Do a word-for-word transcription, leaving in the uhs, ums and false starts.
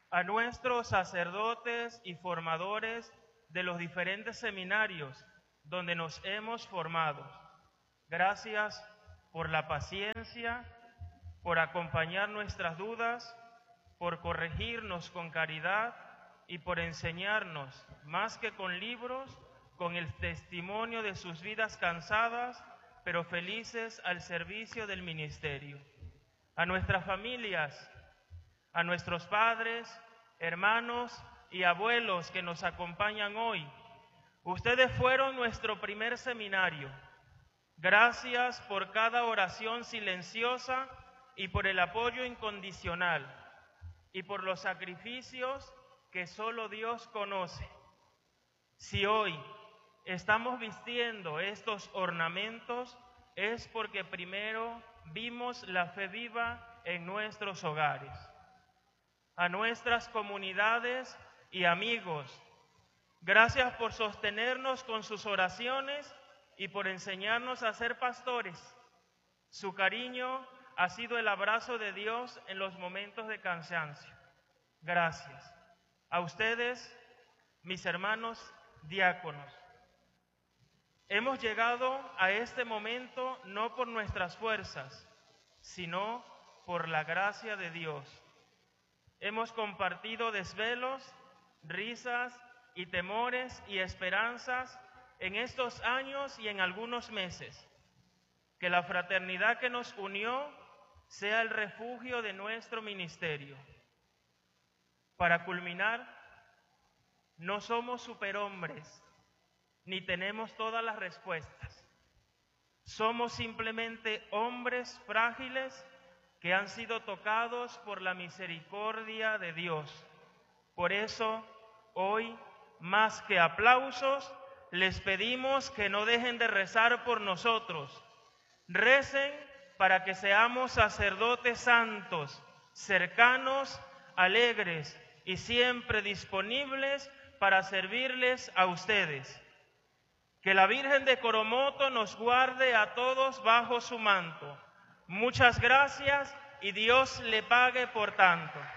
a nuestros sacerdotes y formadores de los diferentes seminarios donde nos hemos formado. Gracias por la paciencia, por acompañar nuestras dudas, por corregirnos con caridad y por enseñarnos, más que con libros, con el testimonio de sus vidas cansadas, pero felices al servicio del ministerio. A nuestras familias, a nuestros padres, hermanos y abuelos que nos acompañan hoy. Ustedes fueron nuestro primer seminario. Gracias por cada oración silenciosa y por el apoyo incondicional y por los sacrificios que solo Dios conoce. Si hoy estamos vistiendo estos ornamentos es porque primero vimos la fe viva en nuestros hogares. A nuestras comunidades y amigos, gracias por sostenernos con sus oraciones y por enseñarnos a ser pastores. Su cariño ha sido el abrazo de Dios en los momentos de cansancio. Gracias. A ustedes, mis hermanos diáconos. Hemos llegado a este momento no por nuestras fuerzas, sino por la gracia de Dios. Hemos compartido desvelos, risas y temores y esperanzas en estos años y en algunos meses. Que la fraternidad que nos unió sea el refugio de nuestro ministerio. Para culminar, no somos superhombres, ni tenemos todas las respuestas. Somos simplemente hombres frágiles que han sido tocados por la misericordia de Dios. Por eso, hoy, más que aplausos, les pedimos que no dejen de rezar por nosotros. Recen para que seamos sacerdotes santos, cercanos, alegres y siempre disponibles para servirles a ustedes. Que la Virgen de Coromoto nos guarde a todos bajo su manto. Muchas gracias y Dios le pague por tanto.